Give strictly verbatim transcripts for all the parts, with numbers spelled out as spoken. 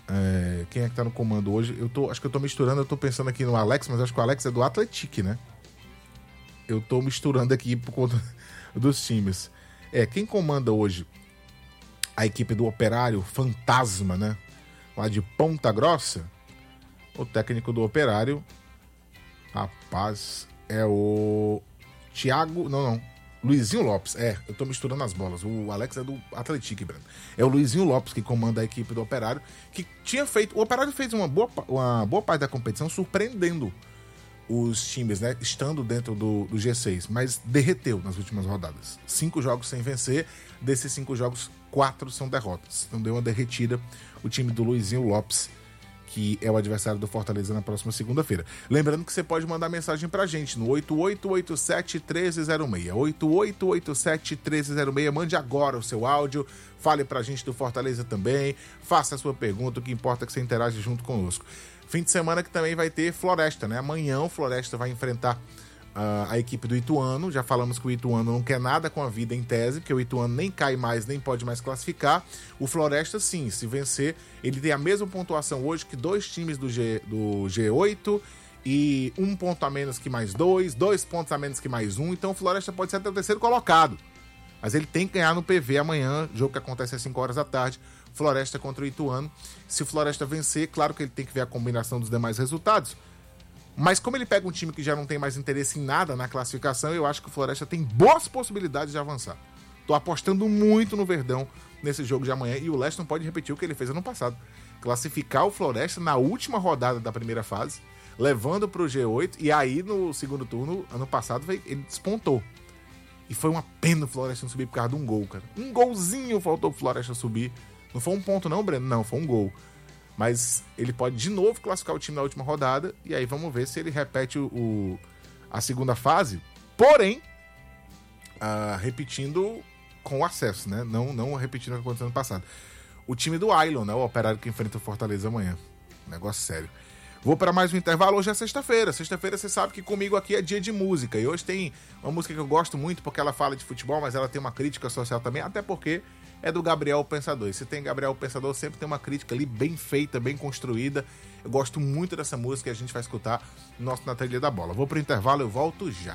É, quem é que tá no comando hoje? Eu tô, acho que eu tô misturando, eu tô pensando aqui no Alex, mas acho que o Alex é do Atlético, né? Eu tô misturando aqui por conta dos times. É, quem comanda hoje a equipe do Operário Fantasma, né? Lá de Ponta Grossa, o técnico do Operário, rapaz, é o Thiago, não, não, Luizinho Lopes. É, eu tô misturando as bolas. O Alex é do Atlético, Breno. É o Luizinho Lopes que comanda a equipe do Operário, que tinha feito, o Operário fez uma boa, uma boa parte da competição surpreendendo os times, né, estando dentro do, do G seis, mas derreteu nas últimas rodadas. Cinco jogos sem vencer, desses cinco jogos, quatro são derrotas. Então deu uma derretida o time do Luizinho Lopes, que é o adversário do Fortaleza na próxima segunda-feira. Lembrando que você pode mandar mensagem pra gente no oito oito oito sete, um três zero seis. oito oito oito sete, um três zero seis. Mande agora o seu áudio, fale pra gente do Fortaleza também, faça a sua pergunta, o que importa é que você interage junto conosco. Fim de semana que também vai ter Floresta, né? Amanhã o Floresta vai enfrentar uh, a equipe do Ituano. Já falamos que o Ituano não quer nada com a vida em tese, porque o Ituano nem cai mais, nem pode mais classificar. O Floresta, sim, se vencer, ele tem a mesma pontuação hoje que dois times do, G, do G oito e um ponto a menos que mais dois, dois pontos a menos que mais um. Então o Floresta pode ser até o terceiro colocado. Mas ele tem que ganhar no P V amanhã, jogo que acontece às cinco horas da tarde. Floresta contra o Ituano. Se o Floresta vencer, claro que ele tem que ver a combinação dos demais resultados. Mas como ele pega um time que já não tem mais interesse em nada na classificação, eu acho que o Floresta tem boas possibilidades de avançar. Tô apostando muito no Verdão nesse jogo de amanhã. E o Leste não pode repetir o que ele fez ano passado. Classificar o Floresta na última rodada da primeira fase, levando para o G oito. E aí no segundo turno, ano passado, ele despontou. E foi uma pena o Floresta não subir por causa de um gol, cara. Um golzinho faltou pro Floresta subir. Não foi um ponto não, Breno? Não, foi um gol. Mas ele pode de novo classificar o time na última rodada. E aí vamos ver se ele repete o, o, a segunda fase. Porém, uh, repetindo com o acesso, né? Não, não repetindo o que aconteceu no passado. O time do Ailon, né? O Operário que enfrenta o Fortaleza amanhã. Negócio sério. Vou para mais um intervalo. Hoje é sexta-feira. Sexta-feira você sabe que comigo aqui é dia de música. E hoje tem uma música que eu gosto muito porque ela fala de futebol, mas ela tem uma crítica social também, até porque é do Gabriel Pensador. E se tem Gabriel Pensador, sempre tem uma crítica ali bem feita, bem construída. Eu gosto muito dessa música e a gente vai escutar no nosso Na Trilha da Bola. Vou pro intervalo, eu volto já.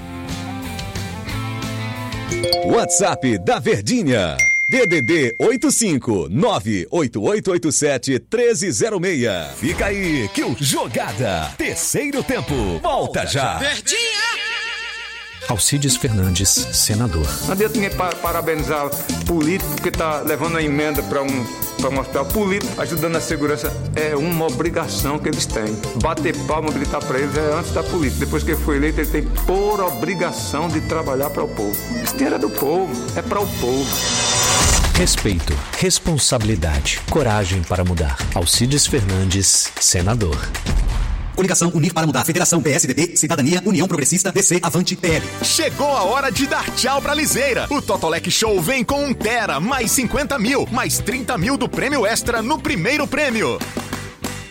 WhatsApp da Verdinha. D D D oito cinco nove oito oito oito sete um três zero seis. Fica aí que o Jogada Terceiro Tempo volta já. Verdinha! Alcides Fernandes, senador. Não adianta ninguém parabenizar político que está levando a emenda para um, para um hospital. Político ajudando a segurança é uma obrigação que eles têm. Bater palma, gritar para eles é antes da política. Depois que ele foi eleito, ele tem por obrigação de trabalhar para o povo. Esse dinheiro é do povo, é para o povo. Respeito, responsabilidade, coragem para mudar. Alcides Fernandes, senador. Coligação Unir para Mudar, Federação P S D B, Cidadania, União Progressista, D C, Avante, P L. Chegou a hora de dar tchau pra Liseira. O Totolec Show vem com um tera, mais cinquenta mil, mais trinta mil do prêmio extra no primeiro prêmio.